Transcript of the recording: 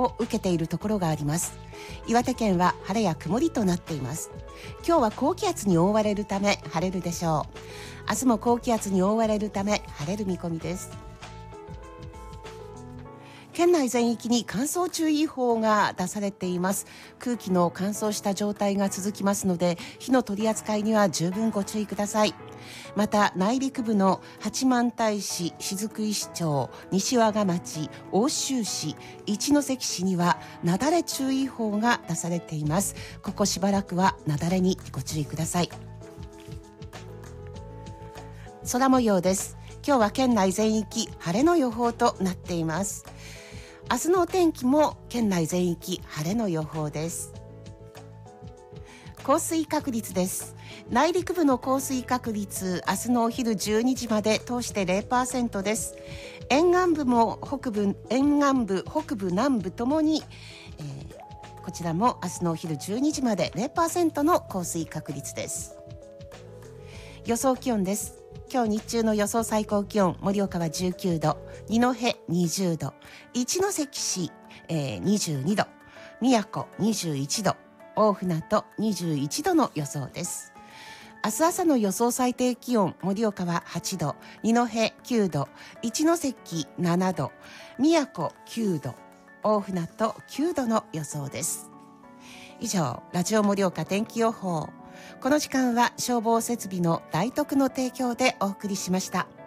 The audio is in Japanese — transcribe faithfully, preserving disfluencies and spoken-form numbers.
を受けているところがあります。岩手県は晴れや曇りとなっています。今日は高気圧に覆われるため晴れるでしょう。明日も高気圧に覆われるため晴れる見込みです。県内全域に乾燥注意報が出されています。空気の乾燥した状態が続きますので、火の取り扱いには十分ご注意ください。また内陸部の八幡平市、雫石町、西和賀町、奥州市、一関市には雪崩注意報が出されています。ここしばらくは雪崩にご注意ください。空模様です。今日は県内全域晴れの予報となっています。明日のお天気も県内全域晴れの予報です。降水確率です。内陸部の降水確率、明日のお昼じゅうにじまで通して ゼロパーセント です。沿岸部も北部、沿岸部、北部、南部ともに、えー、こちらも明日のお昼じゅうにじまで ゼロパーセント の降水確率です。予想気温です。今日日中の予想最高気温、盛岡はじゅうきゅうど、二戸にじゅうど、一関市、えー、にじゅうにど、宮古にじゅういちど、大船渡にじゅういちどの予想です。明日朝の予想最低気温、盛岡ははちど、二戸きゅうど、一関ななど、宮古きゅうど、大船渡きゅうどの予想です。以上、ラジオ盛岡天気予報。この時間は消防設備の大徳の提供でお送りしました。